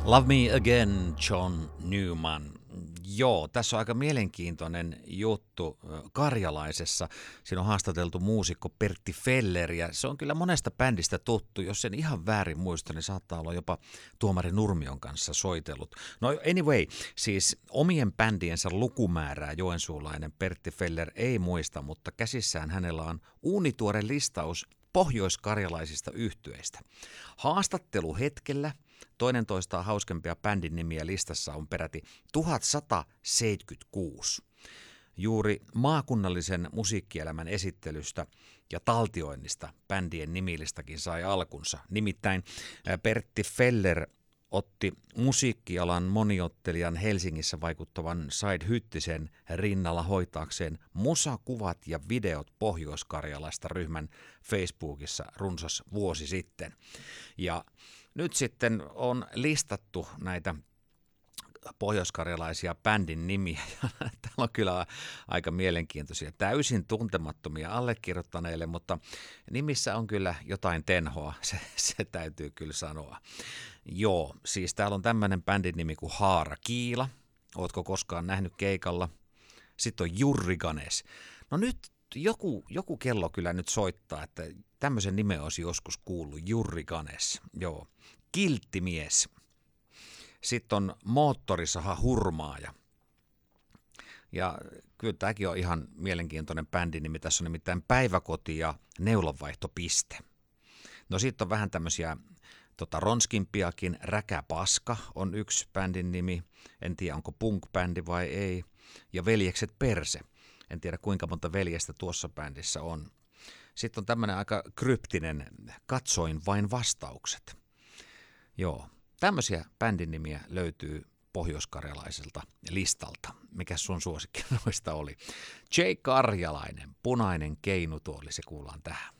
Love Me Again, John Newman. Joo, tässä on aika mielenkiintoinen juttu Karjalaisessa. Siinä on haastateltu muusikko Pertti Feller ja se on kyllä monesta bändistä tuttu. Jos en ihan väärin muista, niin saattaa olla jopa Tuomari Nurmion kanssa soitellut. No anyway, siis omien bändiensä lukumäärää joensuulainen Pertti Feller ei muista, mutta käsissään hänellä on uunituore listaus pohjoiskarjalaisista yhtyeistä. Haastatteluhetkellä toinen toistaan hauskempia bändin nimiä listassa on peräti 1176. Juuri maakunnallisen musiikkielämän esittelystä ja taltioinnista bändien nimilistakin sai alkunsa. Nimittäin Pertti Feller otti musiikkialan moniottelijan Helsingissä vaikuttavan Said Hyttisen rinnalla hoitaakseen musakuvat ja videot Pohjois-Karjalasta ryhmän Facebookissa runsas vuosi sitten. Ja nyt sitten on listattu näitä pohjoiskarjalaisia bändin nimiä, ja täällä on kyllä aika mielenkiintoisia, täysin tuntemattomia allekirjoittaneille, mutta nimissä on kyllä jotain tenhoa, se täytyy kyllä sanoa. Joo, siis täällä on tämmöinen bändin nimi kuin Haara Kiila, ootko koskaan nähnyt keikalla? Sitten on Jurriganes. No nyt joku kello kyllä nyt soittaa, että tämmöisen nimen olisi joskus kuullut, Jurriganes, joo. Kilttimies. Sitten on Moottorisaha Hurmaaja. Ja kyllä tämäkin on ihan mielenkiintoinen bändin nimi. Tässä on nimittäin Päiväkoti ja Neulanvaihtopiste. No sitten on vähän tämmöisiä ronskimpiakin. Räkäpaska on yksi bändin nimi. En tiedä onko punk-bändi vai ei. Ja Veljekset Perse. En tiedä kuinka monta veljestä tuossa bändissä on. Sitten on tämmöinen aika kryptinen Katsoin vain vastaukset. Joo, tämmöisiä bändin nimiä löytyy pohjoiskarjalaiselta listalta. Mikäs sun suosikki noista oli? J. Karjalainen, Punainen keinutuoli, se kuullaan tähän.